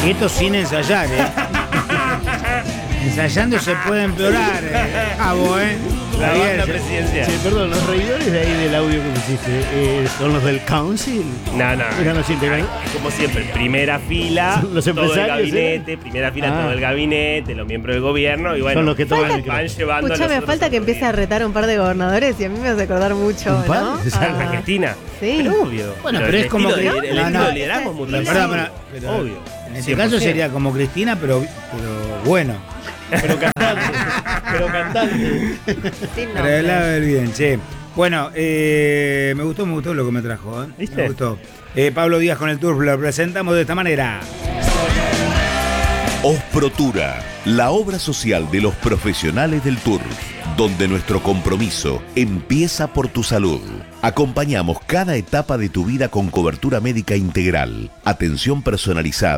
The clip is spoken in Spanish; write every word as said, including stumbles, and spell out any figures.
Y esto sin ensayar, ¿eh? Ensayando se puede empeorar, eh. Cabo, ¿eh? La Javier, banda se- presidencial. Sí, perdón, los reidores de ahí del audio que pusiste, eh, ¿son los del council? No, no. ¿Eran los integrantes? Como siempre, primera fila, Son los todo el empresarios, gabinete, primera fila, Ah. todo el gabinete, los miembros del gobierno, y bueno, Son los que toman el van llevando a Escuchame, los falta que empiece a retar un par de gobernadores y a mí me hace acordar mucho, ¿Un par? ¿no? Santa Ah, Cristina. Sí. Pero obvio. Bueno, pero es el como estilo que- de- el no, estilo no. de liderazgo es muy Pero, parecido. perdón, pero- pero- Obvio. En este cien por caso ciento. sería como Cristina, pero, pero bueno. Pero cantante, pero cantante. Sin Para el lado nombre. del bien, che. Bueno, eh, me gustó, me gustó lo que me trajo, ¿eh? ¿Viste? Me gustó. Eh, Pablo Díaz con el Turf lo presentamos de esta manera. Osprotura, la obra social de los profesionales del turf, donde nuestro compromiso empieza por tu salud. Acompañamos cada etapa de tu vida con cobertura médica integral, atención personalizada.